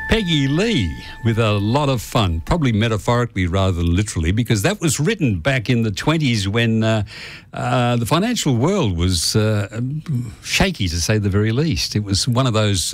Peggy Lee with A Lot of Fun, probably metaphorically rather than literally, because that was written back in the 20s when the financial world was shaky, to say the very least. It was one of those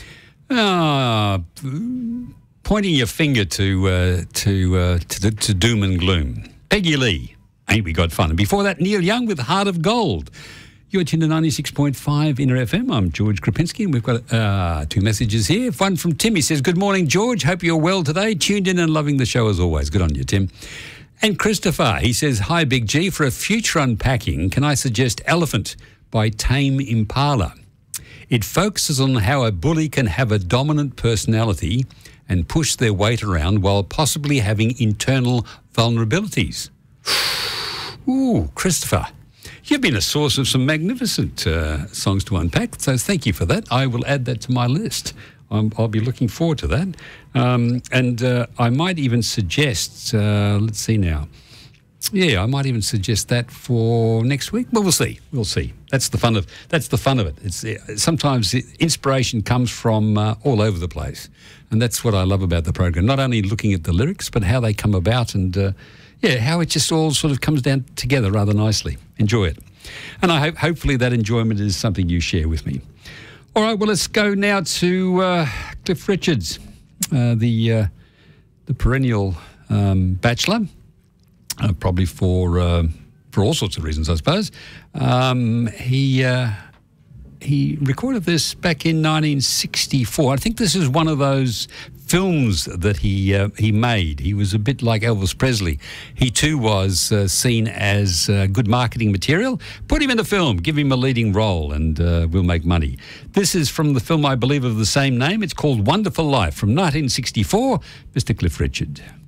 pointing your finger to doom and gloom. Peggy Lee, Ain't We Got Fun? And before that, Neil Young with Heart of Gold. You're tuned to 96.5 Inner FM. I'm George Krapinski, and we've got two messages here. One from Tim. He says, "Good morning, George. Hope you're well today. Tuned in and loving the show as always." Good on you, Tim. And Christopher, he says, "Hi, Big G. For a future unpacking, can I suggest Elephant by Tame Impala? It focuses on how a bully can have a dominant personality and push their weight around while possibly having internal vulnerabilities." Ooh, Christopher. You've been a source of some magnificent songs to unpack, so thank you for that. I will add that to my list. I'll be looking forward to that. And I might even suggest, let's see now. Yeah, I might even suggest that for next week. Well, we'll see. We'll see. That's the fun of it. It's sometimes inspiration comes from all over the place, and that's what I love about the program. Not only looking at the lyrics, but how they come about and how it just all sort of comes down together rather nicely. Enjoy it. And I hope, hopefully, that enjoyment is something you share with me. All right, well, let's go now to Cliff Richards, the perennial bachelor, probably for all sorts of reasons, I suppose. He recorded this back in 1964. I think this is one of those films that he made. He was a bit like Elvis Presley. He too was seen as good marketing material. Put him in a film, give him a leading role, and we'll make money. This is from the film, I believe, of the same name. It's called Wonderful Life from 1964. Mr. Cliff Richard.